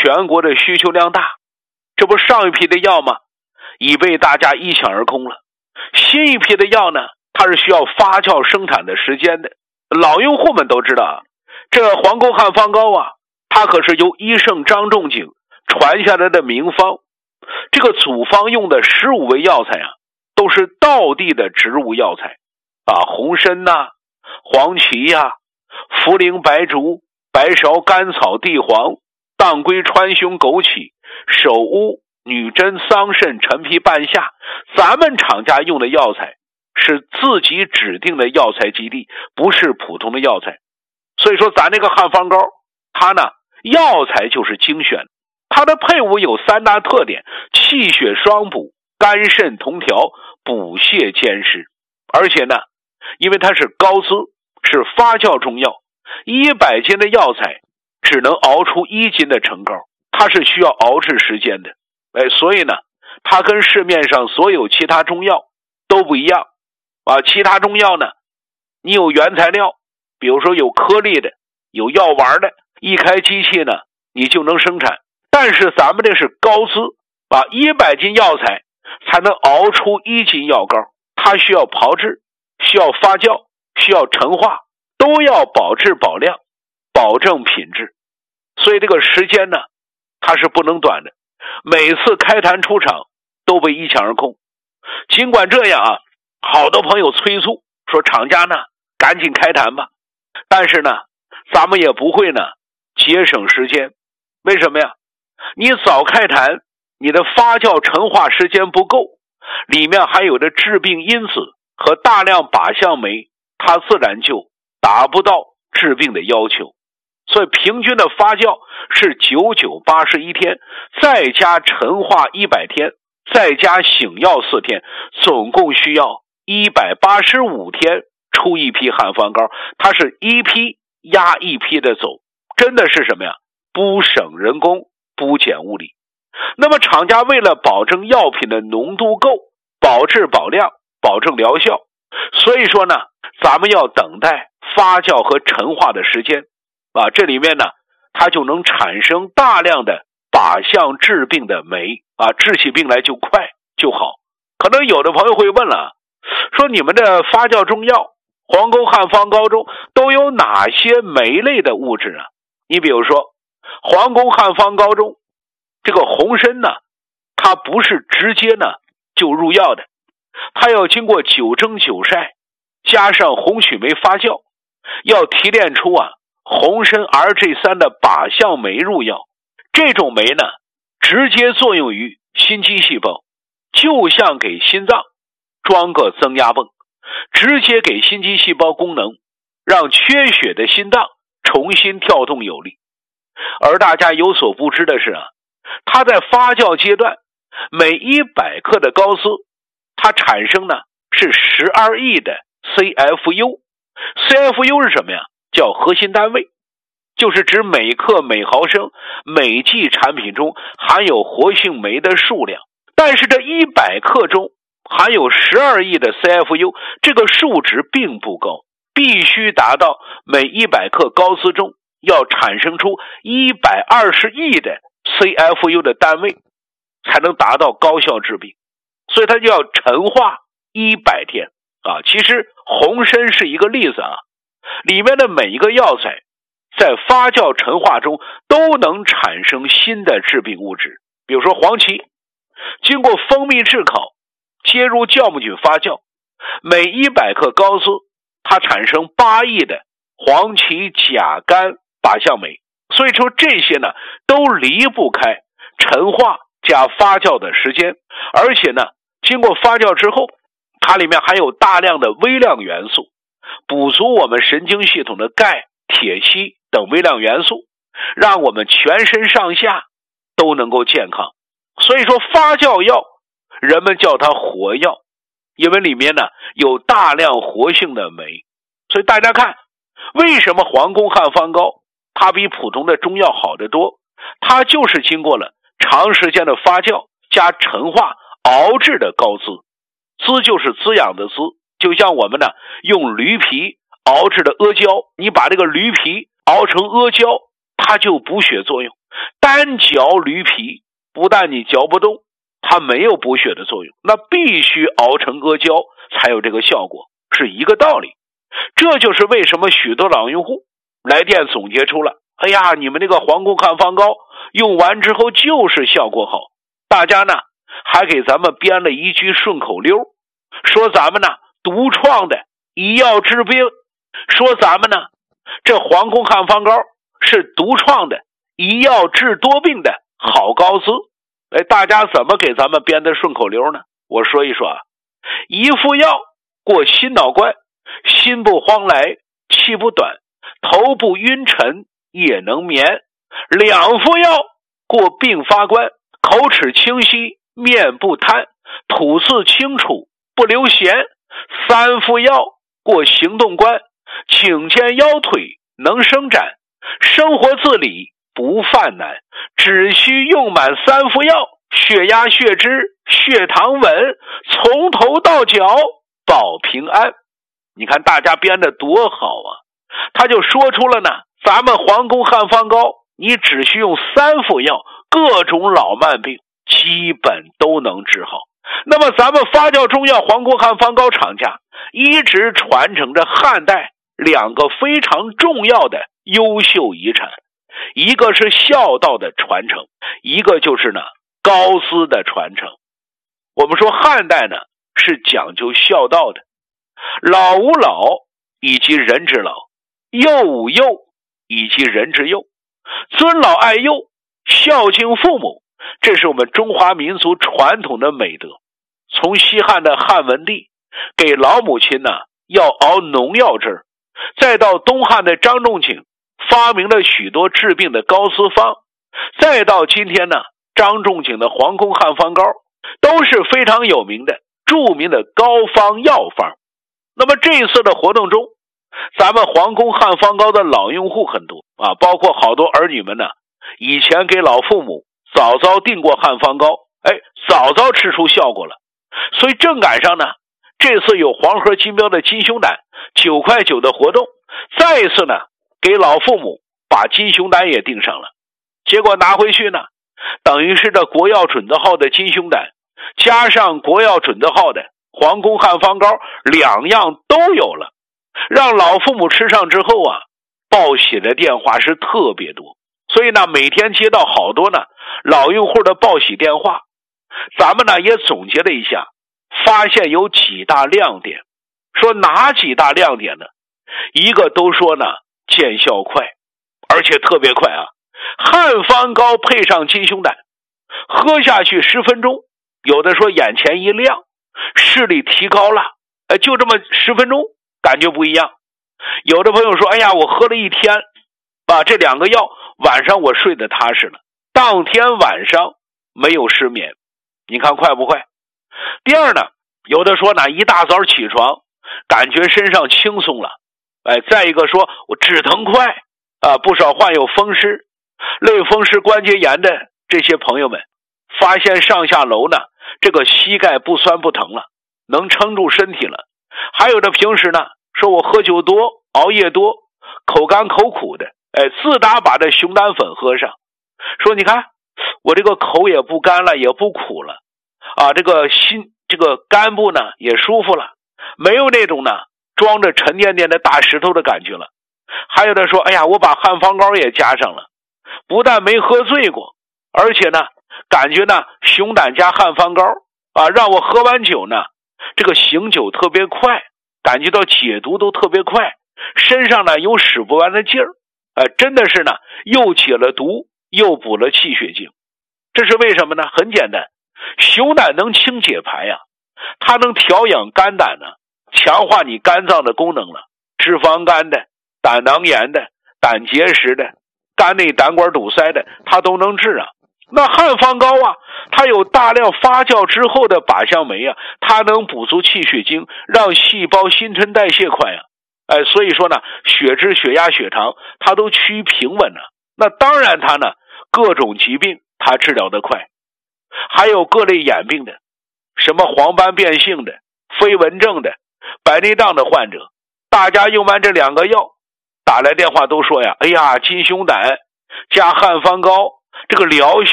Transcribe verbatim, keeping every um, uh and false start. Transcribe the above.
全国的需求量大，这不上一批的药吗？已被大家一抢而空了。新一批的药呢，它是需要发酵生产的时间的。老用户们都知道啊，这黄沟汉方膏啊，它可是由医圣张仲景传下来的名方。这个组方用的十五味药材啊，都是道地的植物药材啊，红参呐、啊、黄芪呀、啊、茯苓、白术、白芍、甘草、地黄、当归、川芎、枸杞、首乌、女贞、桑葚、陈皮、半夏。咱们厂家用的药材是自己指定的药材基地，不是普通的药材。所以说咱这个汉方膏，它呢药材就是精选，它的配伍有三大特点：气血双补、肝肾同调、补泻兼施。而且呢，因为它是膏滋，是发酵中药，一百斤的药材只能熬出一斤的成膏，它是需要熬制时间的。哎，所以呢，它跟市面上所有其他中药都不一样啊。其他中药呢，你有原材料，比如说有颗粒的，有药丸的，一开机器呢，你就能生产。但是咱们这是膏滋啊，一百斤药材才能熬出一斤药膏，它需要炮制，需要发酵，需要陈化，都要保质保量，保证品质。所以这个时间呢，它是不能短的。每次开坛出场都被一抢而空。尽管这样啊，好多朋友催促说厂家呢赶紧开坛吧，但是呢咱们也不会呢节省时间。为什么呀？你早开坛，你的发酵陈化时间不够，里面还有的致病因子和大量靶向酶，它自然就达不到治病的要求。所以平均的发酵是九九八十一天，再加陈化一百天，再加醒药四天，总共需要一百八十五天出一批汉方膏。它是一批压一批的走，真的是什么呀？不省人工，不减物力。那么厂家为了保证药品的浓度够，保质保量，保证疗效，所以说呢，咱们要等待发酵和陈化的时间啊，这里面呢，它就能产生大量的靶向治病的酶啊，治起病来就快就好。可能有的朋友会问了，说你们的发酵中药黄沟汉方膏中都有哪些酶类的物质啊？你比如说黄沟汉方膏中这个红参呢，它不是直接呢就入药的，它要经过九蒸九晒，加上红曲酶发酵，要提炼出啊红参 R G 三 的靶向酶入药。这种酶呢，直接作用于心肌细胞，就像给心脏装个增压泵，直接给心肌细胞功能，让缺血的心脏重新跳动有力。而大家有所不知的是啊，它在发酵阶段，每一百克的膏丝，它产生呢是十二亿的 C F U。C F U 是什么呀？叫核心单位，就是指每克每毫升每剂产品中含有活性酶的数量。但是这一百克中含有十二亿的 C F U， 这个数值并不高，必须达到每一百克膏丝中要产生出一百二十亿的 C F U 的单位，才能达到高效治病。所以它就要陈化一百天啊。其实红参是一个例子啊，里面的每一个药材在发酵陈化中都能产生新的致病物质。比如说黄芪，经过蜂蜜炙烤，接入酵母菌发酵，每一百克膏丝它产生八亿的黄芪甲苷靶向酶。所以说这些呢都离不开陈化加发酵的时间，而且呢经过发酵之后，它里面含有大量的微量元素，补足我们神经系统的钙、铁、硒等微量元素，让我们全身上下都能够健康。所以说发酵药人们叫它活药，因为里面呢有大量活性的酶。所以大家看，为什么黄沟汉方膏它比普通的中药好得多？它就是经过了长时间的发酵加陈化熬制的膏滋。滋就是滋养的滋，就像我们呢用驴皮熬制的阿胶，你把这个驴皮熬成阿胶，它就补血作用。 单嚼驴皮，不但你嚼不动，它没有补血的作用，那必须熬成阿胶才有这个效果，是一个道理。这就是为什么许多老用户来电总结出了，哎呀，你们这个皇宫汉方膏用完之后就是效果好。大家呢还给咱们编了一句顺口溜，说咱们呢独创的一药治病，说咱们呢这皇宫汉方膏是独创的一药治多病的好膏子。哎，大家怎么给咱们编的顺口溜呢？我说一说啊，一副药过心脑关，心不慌来，气不短，头不晕沉，夜能眠。两副药过病发关，口齿清晰，面不瘫，吐字清楚，不留闲。三副药过行动关，颈肩腰腿能伸展，生活自理不犯难，只需用满三副药，血压血脂血糖稳，从头到脚保平安。你看大家编的多好啊，他就说出了呢，咱们皇宫汉方膏你只需用三副药，各种老慢病基本都能治好。那么咱们发酵中药皇宫汉方膏厂家一直传承着汉代两个非常重要的优秀遗产，一个是孝道的传承，一个就是呢膏丝的传承。我们说汉代呢是讲究孝道的，老吾老以及人之老，幼吾幼以及人之幼，尊老爱幼，孝敬父母，这是我们中华民族传统的美德。从西汉的汉文帝给老母亲呢要熬农药汁，再到东汉的张仲景发明了许多治病的膏丝方，再到今天呢张仲景的皇宫汉方膏，都是非常有名的著名的膏方药方。那么这一次的活动中，咱们皇宫汉方膏的老用户很多啊，包括好多儿女们呢以前给老父母早早订过汉方膏，哎，早早吃出效果了。所以正赶上呢这次有黄河金标的金熊胆九块九的活动，再一次呢给老父母把金熊胆也订上了。结果拿回去呢，等于是这国药准字号的金熊胆加上国药准字号的皇宫汉方膏，两样都有了，让老父母吃上之后啊，报喜的电话是特别多。所以呢每天接到好多呢老用户的报喜电话，咱们呢也总结了一下，发现有几大亮点。说哪几大亮点呢？一个都说呢见效快，而且特别快啊！汉方膏配上金熊胆，喝下去十分钟，有的说眼前一亮，视力提高了，哎，就这么十分钟，感觉不一样。有的朋友说，哎呀，我喝了一天，把这两个药，晚上我睡得踏实了，当天晚上没有失眠。你看快不快？第二呢，有的说呢，一大早起床，感觉身上轻松了。哎，再一个说我止疼快啊，不少患有风湿、类风湿关节炎的这些朋友们，发现上下楼呢，这个膝盖不酸不疼了，能撑住身体了。还有的平时呢，说我喝酒多、熬夜多，口干口苦的，哎，自打把这熊胆粉喝上，说你看我这个口也不干了，也不苦了啊，这个心这个肝部呢也舒服了，没有那种呢装着沉甸甸的大石头的感觉了。还有的说，哎呀，我把汉方膏也加上了，不但没喝醉过，而且呢感觉呢熊胆加汉方膏啊，让我喝完酒呢这个醒酒特别快，感觉到解毒都特别快，身上呢有使不完的劲儿，呃，真的是呢又解了毒又补了气血精。这是为什么呢？很简单，熊胆能清解排啊，它能调养肝胆呢，强化你肝脏的功能了，脂肪肝的、胆囊炎的、胆结石的、肝内胆管堵塞的，它都能治啊。那汉方膏啊，它有大量发酵之后的靶向酶啊，它能补足气血精，让细胞新陈代谢快啊。哎，所以说呢，血脂、血压、血糖它都趋于平稳了。那当然它呢，各种疾病它治疗得快，还有各类眼病的，什么黄斑变性的、飞蚊症的、白内障的患者，大家用完这两个药，打来电话都说呀，哎呀，金熊胆加汉方膏这个疗